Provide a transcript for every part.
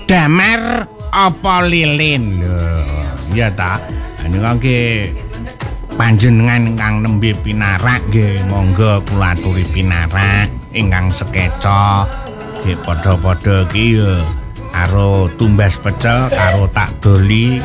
Damar apa lilin lho. Ya ta. Nika nggih panjenengan ingkang nembe pinarak nggih monggo kula aturi pinarak ingkang sekeca nggih padha-padha iki ya karo tumbas pecel karo tak doli.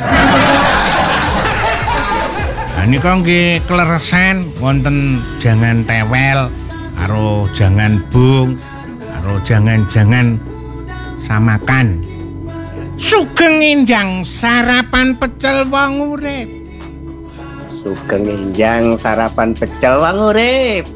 Nika nggih kleresan wonten jangan tewel karo jangan bung karo jangan-jangan samakan. Sugeng enjang sarapan pecel wong urip. Sugeng enjang sarapan pecel wong urip.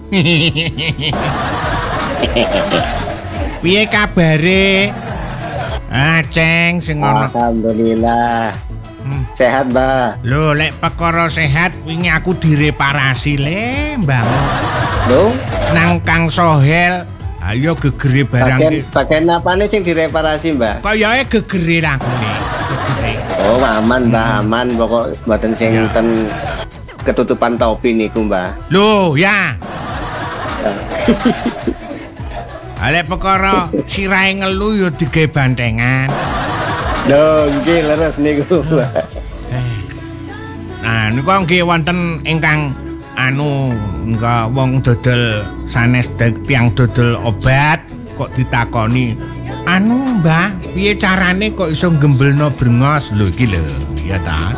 Piye kabare? Ceng sing ono. Alhamdulillah. Sehat, Mbah. Lho, lek perkara sehat wingi aku direparasi le, Mbah. Lho, Nang Kang Sohel, ayo gegere barang iki. bagian apane sing direparasi, Mbah? Kayae gegere lakune. Gegere. Oh, aman, Mbah, aman. Pokok mboten sing ten ketutupan topi niku, Mbah. Lho, ya. Ale perkara sirahe ngelu ya digawe bantengan. Lho, nggih leres niku, Mbah. Nah, niku nggih wonten ingkang engka wong dodol sanes tiyang dodol obat kok ditakoni, Mbah, piye carane kok iso gembelno brengos?" Lho iki lho, ya ta.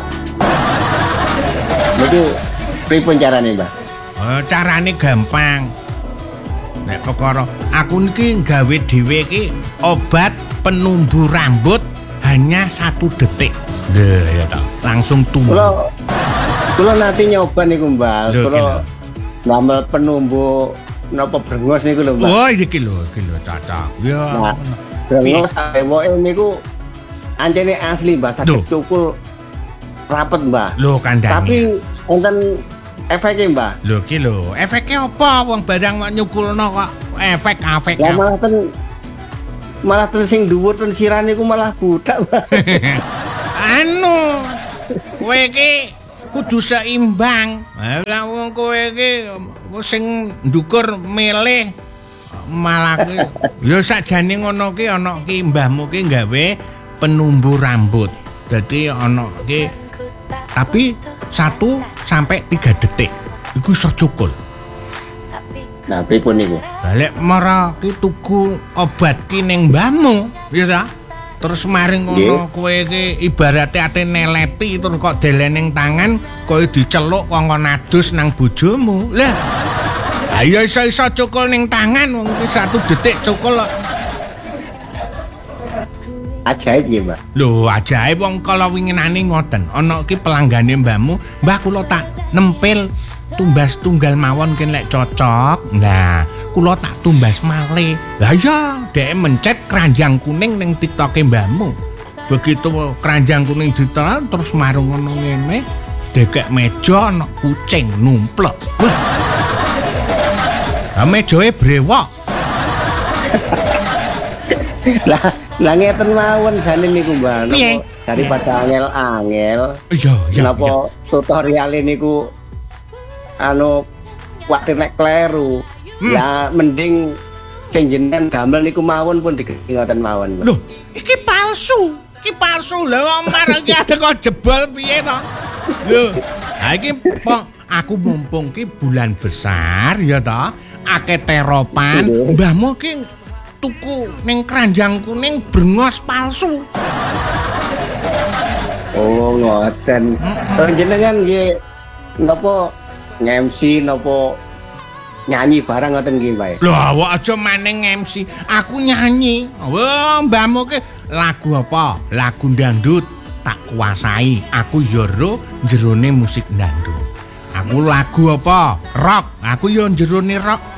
Niku pripun carane, Mbah? Carane gampang. Nek perkara aku niki gawe dhewe iki obat penumbuh rambut hanya 1 detik. Lho ya ta, langsung tumbuh. Kula nanti nyoba niku, Mbah. Kula ndamel penumbuh napa brengos niku lho, Mbah. Oh, iki lho cocok. Ya. Nah, brengos ewoke niku ancene asli, Mbah, saged cukul rapet, Mbah. Lho kandhane. Tapi wonten efeke, Mbah. Lho iki lho, efeke apa wong barang kok nyukulno kok efek. Ya malah ten sing dhuwur ten sirah niku malah budak, Mbah. Kowe iki kudu seimbang. Lah wong kowe iki sing ndukur milih malah ki ya sakjane ngono ki ana ki mbahmu ki gawe penumbuh rambut. Dadi ana ki tapi 1 sampai 3 detik iku iso cukul. Nah, pripun niku? Lah lek mara ki tuku obat ki ning mbahmu, ya ta? Terus maring ngono kowe iki ibarate ate neleti terus kok delening tangan kowe diceluk kongkon adus nang bojomu. Lah, ayo iso cukul ning tangan wong iki 1 detik cukul kok. Ajaib nggih, Mbak. Lho, ajaib wong kala winginane ngoten. Ana iki pelanggane mbahmu, "Mbah kula tak nempel tumbas tunggal mawon ken lek cocok." Nah, kula tak tumbas malih. Lah iya, dhek mencet keranjang kuning ning TikToke mbahmu. Begitu keranjang kuning ditel terus marung ngono ngene, dekek meja ana kucing numplek. Wah. Lah mejoe brewok. Lah ngeten mawon jane niku, Mbak. Daripada angel-angel. Iya. Napa tutoriale niku kuwatir nek kleru. Ya mending sing jenengan damel niku mawon pun ngoten mawon, Mbak. Loh, iki palsu. Lha omar iki ade kok jebol piye to? Lho, ha iki aku mumpung ki bulan besar ya ta, akeh teropan, mbahmu ki tuku ning keranjang kuning brengos palsu. Oh, ngoten. Jenengan nggih napa nge-MC napa nyanyi barang ngoten nggih, Mbak? Lho, awak aja maning MC, aku nyanyi. Wah, mbahmu ki lagu apa? Lagu dangdut tak kuasai. Aku yo ro jerone musik dangdut. Aku lagu apa? Rock. Aku yo jerone rock.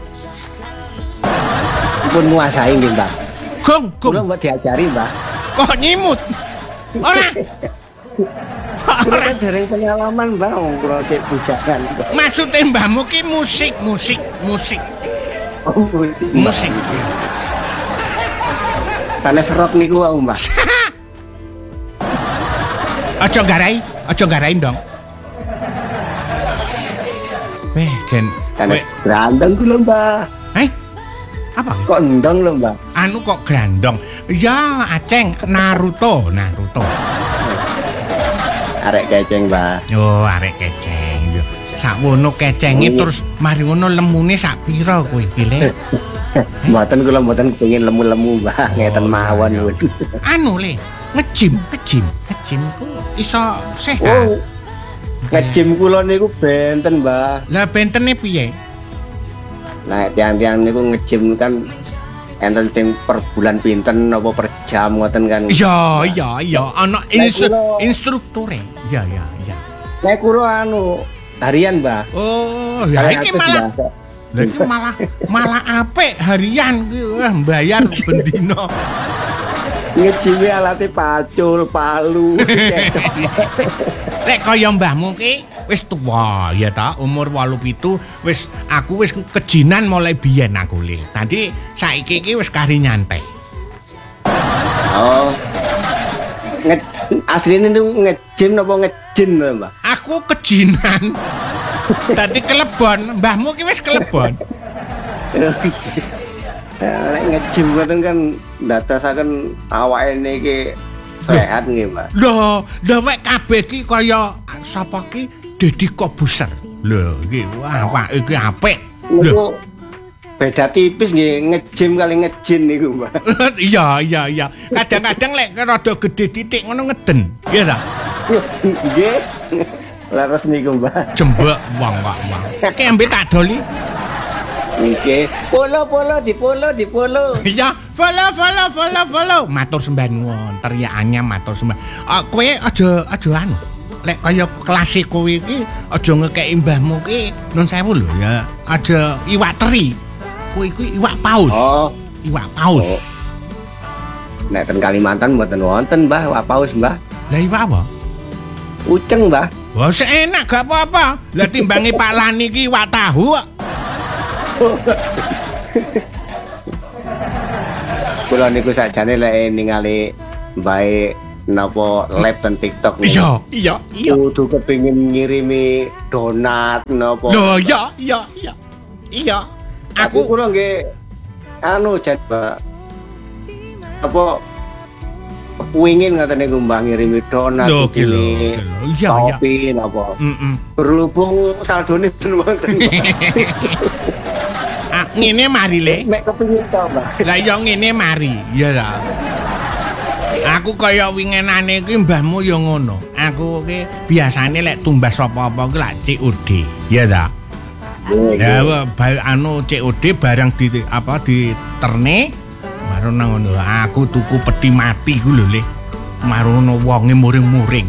Pun nguasai nggih, Mbak. Gong. Kula mbok diajari, Mbak. Kok nyimut? Ora. Kula kan dereng pengalaman, Mbak, wong kula sik bujakan. Maksude mbahmu ki musik. Oh, musik. Sanes rock niku wae, Mbak. Aja garai dong. Jen. Sanes ganteng kula, Mbak. Apa? Kok ndong lho, Mbah? Anu kok grandong. Ya, Aceng Naruto. Arek keceng, Mbah. Oh, arek keceng. Yo. Sakwono kecenge terus mari ngono lemune sak pira kowe iki, Le? Mboten kula mboten kepengin lemu-lemu, Mbah. Ngeten mawon. Anu, Le, ngejim ku iso sehat. Oh. Ngejim kula niku benten, Mbah. Lah bentene piye? Nah, tiang-tiang niku ngejim kan enten sing per bulan pinten apa per jam ngoten kan. Iya, ana instrukture. Iya. Nek kula anu harian, Mbah. Oh, ya iki malah. Lah iki malah apik harian ki mbayar bendino. Ngejime alate pacul, palu. Lek kaya mbahmu ki wis tuwa ya ta, umur 87 wis aku wis kejinan mulai biyen aku le. Dadi saiki iki wis kari nyantai. Oh. Asline itu ngejim napa ngejin, Mbah? Aku kejinan. Dadi kelebon, mbahmu ki wis kelebon. Lek ngejim ngoten kan ndadosaken awake niki sehat nggih, Mbak. Lho wek kabeh ki kaya sapa ki Deddy Kobuser. Lho iki awake iki apik. Niku beda tipis nggih ngejim kali ngejin niku, Mbak. Iya. Kadang-kadang lek rada gedhe titik ngono ngeden. Iya ta? Nggih. Laras niku, Mbak. Jembek wong. Ki ambe tak doli. Nggih. Polo di polo. Iya, follow. Matur sembah nuwun, teriakannya matur sembah. Kowe aja anu. Lek kaya kelas kowe iki aja ngekeki mbahmu ki nun sewu lho ya. Aja iwak teri. Kowe iki iwak paus. Oh, iwak paus. Nek ten Kalimantan mboten wonten, Mbah, iwak paus, Mbah. Lah iwak apa? Uceng, Mbah. Wah, enak gak apa-apa. Lah timbange Pak Lani ki iwak tahu. Kula niku sakjane lek ningali mbae napa live ten TikTok niku. Iya. Kudu kepengin ngirimi donat napa. Lho, iya. Aku kula nggih anu jan, Mbak. Apa kepengin ngoten niku Mbah ngirimi donat iki. Iya. Kopi napa. Berhubung saldone ben wonten. Ngene mari Le. Mek kepengin to, Mbak. Lah ya ngene mari, ya ta. Aku kaya wingenane iki mbahmu ya ngono. Aku ki biasane lek tumbas apa-apa ki lak COD, ya ta. Ya anu COD barang diterne baru nang ngono. Aku tuku peti mati ku lho Le. Marono wonge muring-muring.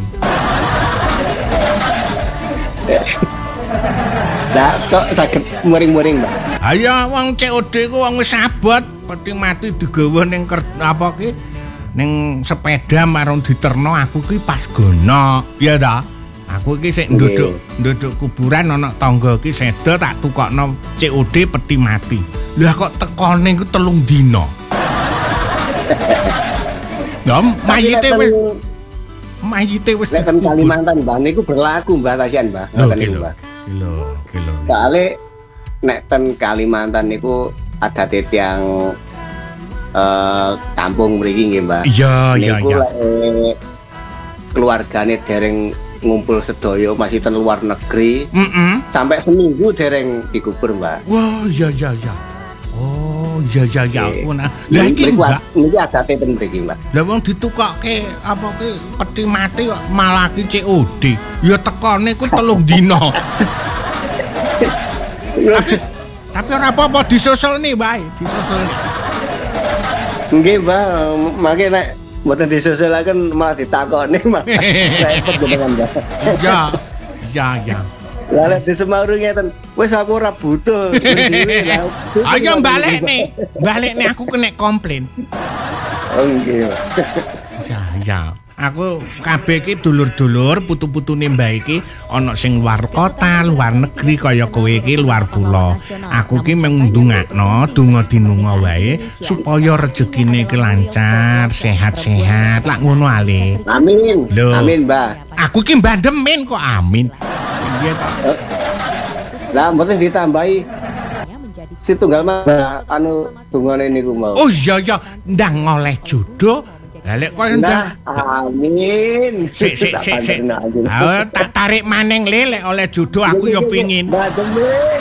Lah kok saged muring-muring, Mbak. Ayo wong COD ku wong wis abot, peti mati digawa ning ning sepeda marang diterno aku ki pas gono, ya ta. Aku ki sik nduduk kuburan ana tangga ki seda tak tukokno COD peti mati. Lah kok tekone ku 3 dina. Ya mayite wis lek ten Kalimantan, Mbah, niku berlaku, Mbah, kasihan, Mbah. Ngoten niku, Mbah. Kilo. Soale nek ten Kalimantan niku adate tiyang kampung mriki nggih, Mbah. Iya. Niku keluargane dereng ngumpul sedaya masih ten luar negeri. Sampai seminggu dereng dikubur, Mbah. Wah, iya. Oh, iya aku nah. Lah iki, Mbak, niki adate ten mriki, Mbah. Lah wong ditukokke apa ki peti mati kok malah ki COD. Ya tekone ku 3 dina. Tapi ora apa-apa disusulni wae, disusulni. Nggih, Mbah, mangke nek mboten disusulaken malah ditakoni, Mbah. Repot jenengan, Mbah. Iya. Lah lek disemauring ngeten, wis aku ora butuh. Ayo balik nih aku kena komplain. Oh nggih. Ya. Aku kabeh iki dulur-dulur putu-putune mbah iki ana sing luar kota, luar negeri kaya kowe iki luar pulau. Aku ki mung ndongakno, donga dinunga wae supaya rezekine iki lancar, sehat-sehat. Lak ngono ale. Amin. Amin, Mbah. Aku ki mbandemin kok amin. Iya ta. Lah mboten ditambahi Setunggal Mbah anu dungane niku mau. Oh iya ya, ndang oleh jodoh. Lah lek koyo ndang amin. Sik. Tak tarik maneng lek oleh jodoh aku ya pengin. Mbah demen.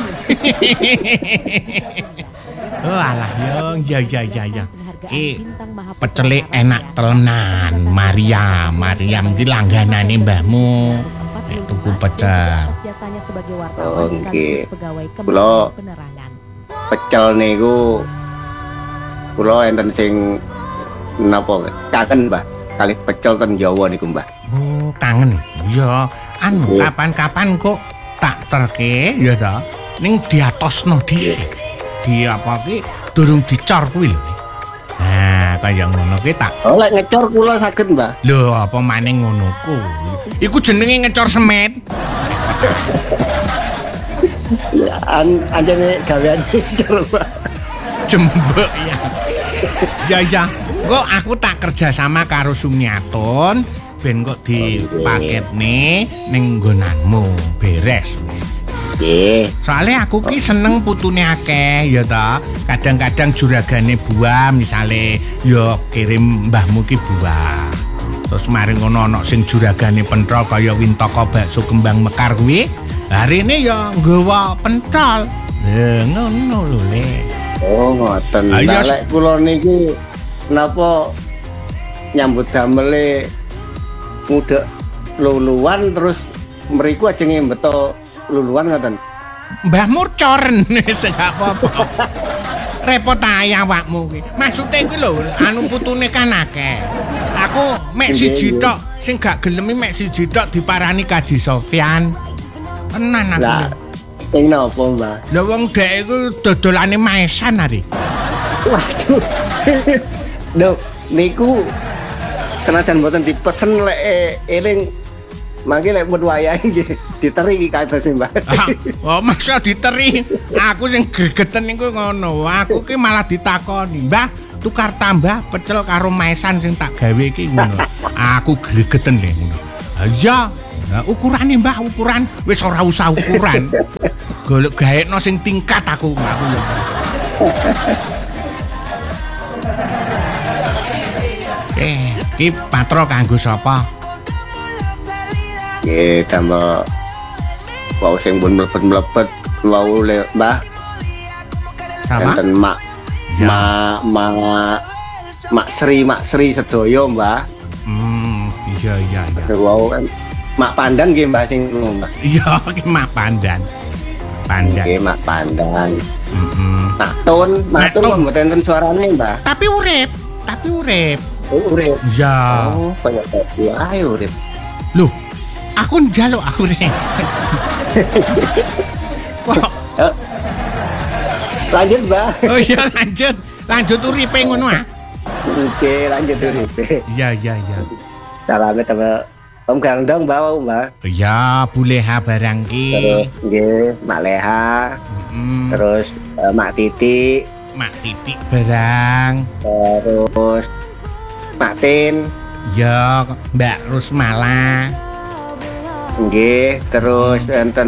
Oh alah yo, ya. Ki pecele enak tenan, Mariam iki langganane mbahmu. Nek tuku pecel. Oke. Kula pecel niku kula enten sing napa kangen Mbah kali pecel ten Jawa niku Mbah. Oh, kangen. Ya, anu kapan-kapan kok tak terke ya ta. Ning diatosno dhisik. Di apa ki durung dicor kuwi lho. Nah, kaya ngono ki tak. Oh, lek ngecor kula saged Mbah. Lho, apa maning ngono kuwi? Iku jenenge ngecor semet. Anjene gawean ngecor Mbah. Jembek ya. Ya. Kok aku tak kerja sama karo Sumiaton ben kok dipaketne ning nggonanmu beres. Nggih. Soalnya aku ki seneng putune akeh ya ta. Kadang-kadang juragane buah misale ya kirim mbahmu ki buah. Terus mari ngono ana sing juragane pentol kaya Wintaka bakso kembang mekar kuwi. Hari ini ya nggawa pentol. Ngono lho Le. Oh, ngoten. Lek kula niki napa nyambut damele mudhek luluan terus mriku ajenge mbeto luluan ngoten. Mbah Murcoren wis gak apa-apa. Repot ae awakmu kuwi. Maksude kuwi lho, anu putune kan akeh. Aku mek siji tok sing gak gelem mek siji tok diparani Kaji Sofyan. Tenan aku. Lah, sing napa, Mbah? Lah wong dhek iku dodolane maesan ari. Waduh. Duh, niku senajan mboten dipesen lek eling mangke lek mun wayahe nggih diteri iki kados Mbah. Oh, masa diteri. Aku sing gregeten niku ngono. Aku ki malah ditakoni, "Mbah, tukar tambah pecel karo maesan sing tak gawe iki ngono." Aku gregeten le ngono. Ha iya. Nah, ukurane Mbah, ukuran wis ora usah ukuran. Golek gaekno sing tingkat aku ya. Ki patro kanggo sapa? Nggih, damel wau sing pun mlebet-mlebet wau le Mbah. Enten Mak Sri sedaya Mbah. Iya. Wau kan Mak Pandan nggih Mbah sing ngono Mbah. Iya, ki Mak Pandan. Nggih, Mak Pandan. Matun kok mboten enten suarane Mbah. Tapi urip. Oh, urip. Iya. Oh, kaya dadi ae urip. Loh, aku njaluk aku nih. Kok lanjut Mbah. Oh iya lanjut uripe ngono ah. Oke, lanjut uripe. Iya. Salame temen Om Gandong Mbah. Iya, Bu Leha barang ki. Terus nggih, Mak Leha. Terus Mak Titi barang. Terus Mak Tin. Ya, Mbak Rusmala. Nggih, terus enten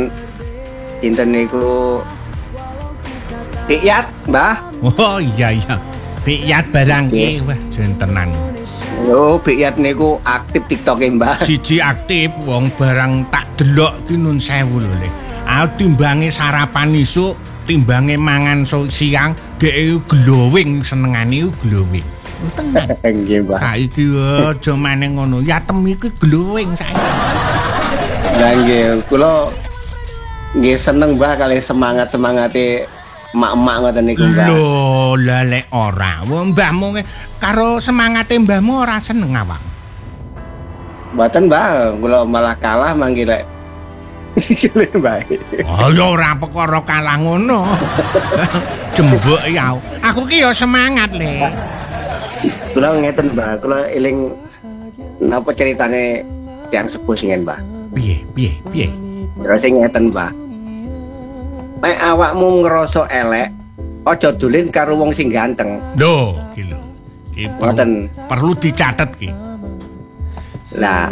niku Pikyat, Mbah. Oh iya. Pikyat barang ki, wah jentenan. Oh, Pikyat niku aktif TikTok-e, Mbah. Siji aktif wong barang tak delok ki nun sewu lho Le. Timbange sarapan isuk, timbange mangan siang, dhek glowing senengane glowing. Tenan. Nggih, Mbah. Saiki aja maneng ngono. Yatem iki glowing saiki. Lah nggih, kula nggih seneng Mbah kali semangat-semangate emak-emak ngoten niku, Mbah. Lho, lah lek ora, wong mbahmu karo semangate mbahmu ora seneng awak. Mboten, Mbah, kula malah kalah mangke lek iki Mbah. Oh, ya ora perkara kalah ngono. Jembek ya. Aku ki ya semangat, Le. Kula ngeten, Mbah, kula eling napa ceritane tiyang sepuh singen, Mbah. Piye? Terus sing ngeten, Mbah. Nek awakmu ngerasa elek, aja dolen karo wong sing ganteng. Lho, ki lho. Ki perlu dicatet ki. Lah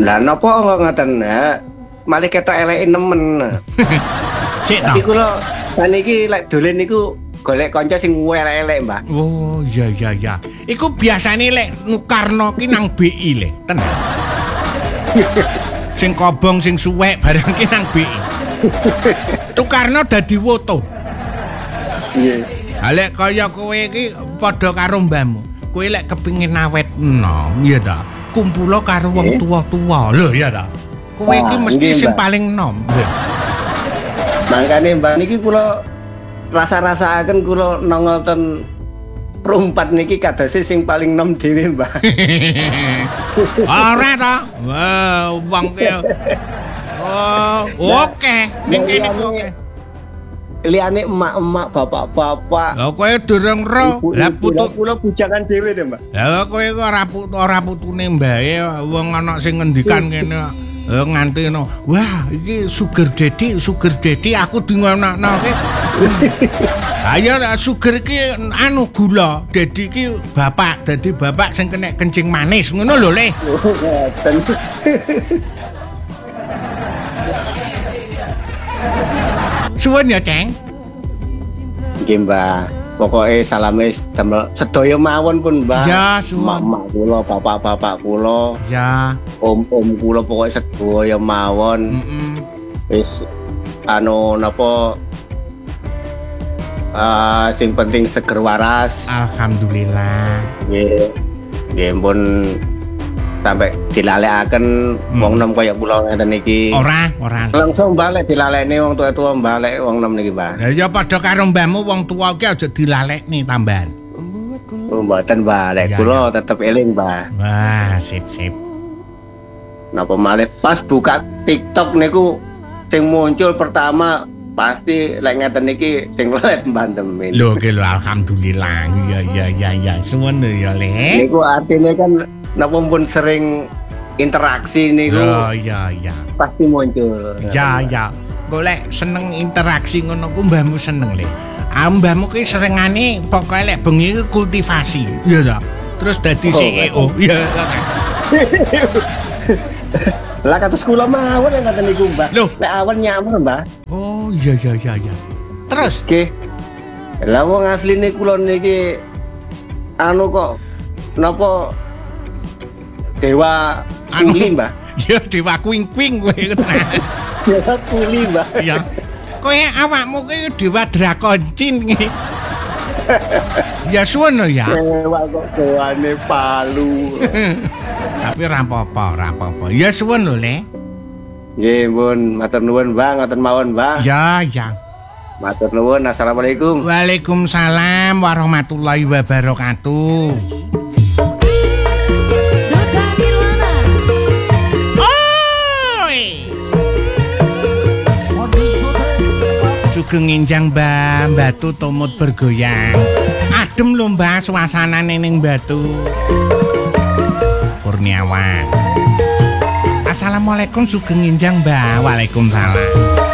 napa ngoten? Malih ketok eleke nemen. Sik to. Iki kula Saniki lek dolen niku golek kanca sing elek-elek, Mbah. Oh, iya. Iku biasane lek nukarno ki nang BI le, tenan. Sing kobong sing suwek barang ki nang BI. Tukarno dadi woto. Nggih. Ha lek kaya kowe iki padha karo mbahmu. Kowe lek kepengin awet enom, ya ta. Kumpulo karo wong tuwa-tuwa. Lho, ya ta. Kowe iki mesti sing paling enom. Mangkane Mbah niki kula rasa-rasaaken kula nongol ten perumpat niki kadose sing paling enom dhewe, Mbah. Ora ta? Wah, wong ki. Oh, oke. Ning kene oke. Liane emak-emak, bapak-bapak. Lah kowe durung ro. Lah putu kula bujangan dhewe to, Mbah. Lah kowe kok ora putune mbae wong ana sing ngendikan kene nganti no. Wah, iki sugar daddy aku dingonakno-ke. Ayo sugar iki anu gula, daddy iki bapak, dadi bapak sing kena kencing manis ngono lho Le. Suwun ya, Ceng. Nggih, Mbah. Pokoke salame damel sedaya mawon pun, Mbah. Ya, suwun. Mama kula, bapak-bapak kula, Ya. om-om kula pokoke sedaya mawon. Wis anu napa sing penting seger waras. Alhamdulillah. Nggih. Nggih pun sampai dilalekaken wong nom kaya kula ngeten iki. Ora. Langsung balik dilalekne wong tua-tua balik wong nom niki, Mbah. Lah ya padha karo mbahmu wong tuwa ki aja dilalekne tambahan. Oh, mboten, Mbah. Lek Ya, kula tetep eling, Mbah. Wah, sip. Napa malih pas buka TikTok niku sing muncul pertama pasti lek ngeten iki sing live Mbah Temen. Lho ki lho alhamdulillah. Iya. Suwun ya Le. Niku artinya kan napa pun sering interaksi niku. Iya. Pasti muncul. Ya. Golek seneng interaksi ngono ku mbahmu seneng Le. Mbahmu ki serengane pokoke lek bengi ku kultivasi. Iya ta. Terus dadi CEO. Iya. Lah kados kula mawon yang ngaten niku, Mbah. Loh. Lek awan nyamar, Mbah. Oh, iya. Terus Nggih. Lah wong asline kula niki anu kok napa dewa kuli, Mbah. ya dewa kuing-kuing kowe. Dewa kuli, Mbah. Ya. Kowe awakmu ki dewa drakoncin iki. Ya suwun lho ya. Dewa kok dewane palu. Tapi ora apa-apa. Ya suwun lho Le. Nggih, pun matur nuwun, Bang, ngoten mawon, Bang. Ya. Matur nuwun. Assalamualaikum. Waalaikumsalam warahmatullahi wabarakatuh. Sugeng enjang Mbah, Batu tumut bergoyang. Adem lho Mbah suasanane ning Batu. Kurniawan. Assalamualaikum sugeng enjang Mbah. Waalaikumsalam.